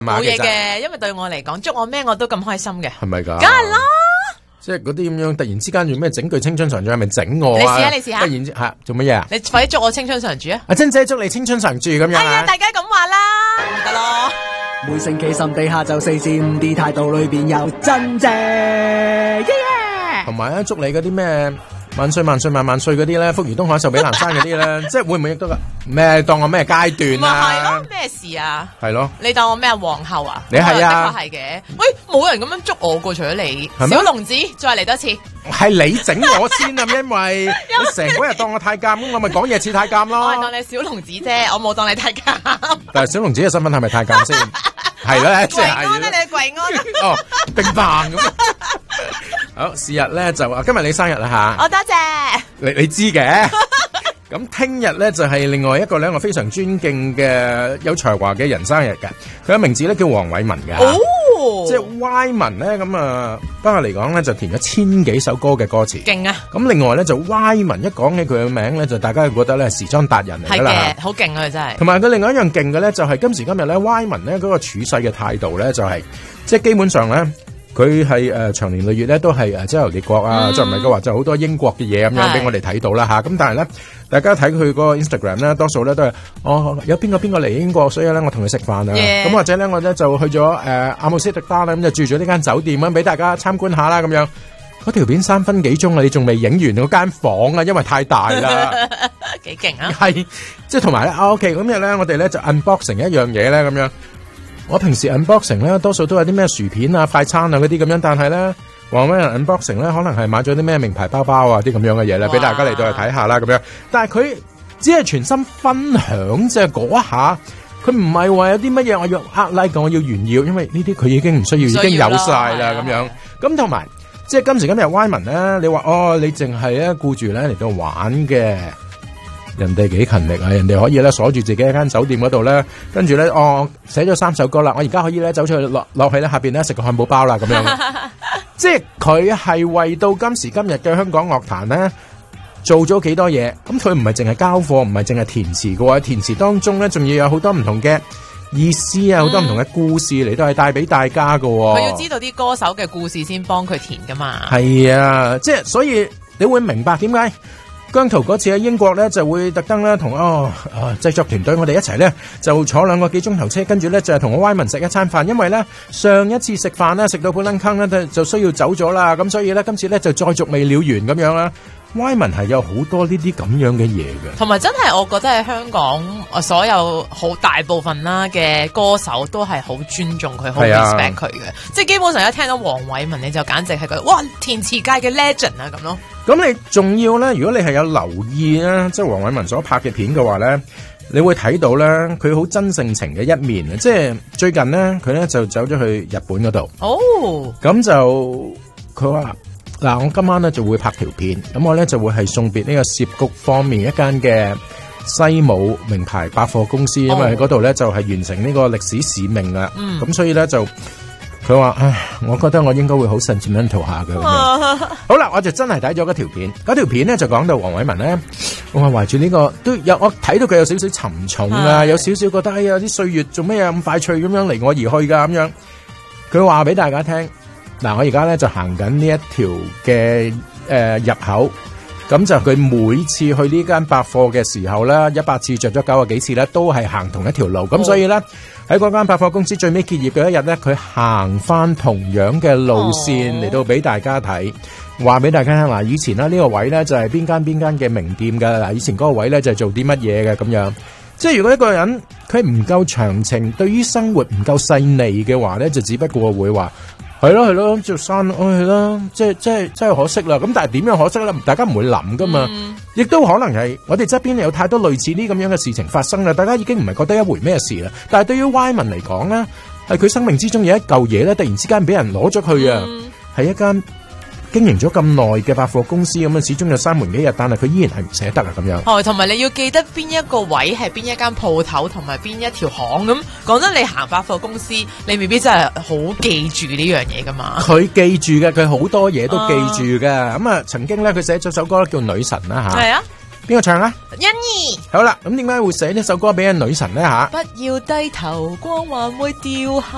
冇嘢嘅，因為對我嚟講，捉我咩我都咁開心嘅。 係咪㗎？ 梗係啦。 即係嗰啲咁樣，突然之間要咩整句青春常駐，係咪整我啊？ 你試下。 突然之嚇做乜嘢啊？ 你快啲捉我青春常駐啊！ 阿珍姐祝你青春常駐咁樣。 係啊，大家咁話啦，得咯。 每星期心地下晝4至5啲態度裏邊有真正， 同埋咧，祝你嗰啲咩萬歲萬歲萬萬歲嗰啲咧，福如東海壽比南山嗰啲咧，即係會唔會亦都噶？咩當我咩階段咪係啊？ 咯，咩事啊？ 係咯， 你當我咩皇后啊？ 你係啊， 的確係嘅。喂，冇人咁樣捉我過，除咗你。 係咩小龍子，再嚟多次。 係你整我先啊，因為你成嗰日當我太監，咁我咪講嘢似太監咯。 我係當你小龍子啫，我冇當你太監。 但係小龍子嘅身份係咪太監先？係啦，即係。 跪安啦，你跪安啦。 哦，定扮咁。好，是日咧就今日你生日啦吓。 我多謝。 你知嘅。咁聽日咧就係另外一個咧我非常尊敬嘅有才華嘅人生日嘅，佢嘅名字咧叫黃偉文嘅。 哦， 即係 Y 文咧咁啊，不過嚟講咧就填咗1000幾首歌嘅歌詞。 勁啊！ 咁另外咧就 Y 文一講起佢嘅名咧，就大家覺得咧時裝達人嚟㗎啦。 係嘅，好勁啊！佢真係。 同埋佢另外一樣勁嘅咧，就係今時今日咧 Y 文咧嗰個處世嘅態度咧，就係即係基本上咧。佢係長年累月咧都係周遊列國啊，再唔係嘅話就好多英國嘅嘢咁樣俾我哋睇到啦嚇。咁但係咧，大家睇佢嗰個 Instagram 咧，多數咧都係有邊個嚟英國，所以咧我同佢食飯啊。咁或者咧我咧就去咗阿姆斯特丹啦，咁就住咗呢間酒店咁俾大家參觀下啦咁樣。嗰條片3分幾鐘啊，你仲未影完嗰間房啊，因為太大啦。 幾勁啊！ 係即係同埋咧OK，今日咧我哋咧就 unboxing 一樣嘢咧咁樣。我平時 unboxing 咧，多數都有啲咩薯片啊、快餐啊嗰啲咁樣，但係咧，黃偉文 unboxing 咧，可能係買咗啲咩名牌包包啊啲咁樣嘅嘢咧，俾大家嚟到去睇下啦咁樣。但係佢只係全心分享啫，嗰一下佢唔係話有啲乜嘢我要like，我要炫耀，因為呢啲佢已經唔需要，已經有晒啦咁樣。咁同埋即係今時今日 Y 文咧，你話你淨係咧顧住咧嚟到玩嘅。人哋幾勤力啊！人哋可以咧鎖住自己一間酒店嗰度咧，跟住咧寫咗3首歌啦，我而家可以咧走出去落去咧下邊咧食個漢堡包啦咁樣。即係佢係為到今時今日嘅香港樂壇咧做咗幾多嘢。咁佢唔係淨係交貨，唔係淨係填詞嘅喎，填詞當中咧仲要有好多唔同嘅意思啊，好多唔同嘅故事嚟到係帶俾大家嘅。 佢要知道啲歌手嘅故事先幫佢填噶嘛。 係啊，即係所以你會明白點解。姜濤嗰次喺英國咧，就會特登咧同製作團隊我哋一齊咧，就坐2個幾鐘頭車，跟住咧就係同我 Y 文食一餐飯，因為咧上一次食飯咧食到半撚坑咧，就需要走咗啦，咁所以咧今次咧就再續未了緣咁樣啦。Y 文係有好多呢啲咁樣嘅嘢嘅， 同埋真係我覺得喺香港所有好大部分啦嘅歌手都係好尊重佢，好 respect 佢嘅，即係基本上一聽到黃偉文你就簡直係覺得哇填詞界嘅 legend 啊咁咯。咁你仲要咧，如果你係有留意啦，即係黃偉文所拍嘅片嘅話咧，你會睇到咧佢好真性情嘅一面啊！即係最近咧佢咧就走咗去日本嗰度，咁就佢話。嗱，我今晚咧就會拍條片，咁我咧就會係送別呢個涉谷方面一間嘅西武名牌百貨公司，因為喺嗰度咧就係完成呢個歷史使命啦。咁所以咧就佢話，我覺得我應該會好 sentimental 下嘅咁樣。好啦，我就真係睇咗嗰條片，嗰條片咧就講到黃偉文咧，我話懷住呢個都有，我睇到佢有少少沉重啊，有少少覺得啲歲月做咩咁快脆咁樣離我而去噶咁樣。佢話俾大家聽。嗱，我而家咧就行緊呢一條嘅入口，咁就佢每次去呢間百貨嘅時候咧，100次着咗90幾次咧，都係行同一條路，咁所以咧喺嗰間百貨公司最尾結業嘅一日咧，佢行翻同樣嘅路線嚟到俾大家睇，話俾大家聽嗱，以前咧呢個位咧就係邊間嘅名店㗎，嗱，以前嗰個位咧就係做啲乜嘢嘅咁樣。即係如果一個人佢唔夠長情，對於生活唔夠細膩嘅話咧，就只不過會話。係咯，就刪係啦，即係真係可惜啦。咁但係點樣可惜咧？大家唔會諗噶嘛，亦都可能係我哋側邊有太多類似呢咁樣嘅事情發生啦。大家已經唔係覺得一回咩事啦。但係對於 Y 文嚟講咧，係佢生命之中有一嚿嘢咧，突然之間俾人攞咗佢啊，係一間經營咗咁耐嘅百貨公司咁啊，始終有3門幾日，但係佢依然係唔捨得啊咁樣。同埋你要記得邊一個位係邊一間鋪頭，同埋邊一條巷咁。講真，你行百貨公司，你未必真係好記住呢樣嘢噶嘛。佢記住嘅，佢好多嘢都記住嘅。咁啊，曾經咧佢寫咗首歌叫《女神》啦吓。係啊，邊個唱啊？欣宜。好啦，咁點解會寫呢首歌俾女神咧吓？不要低頭，光環會掉下。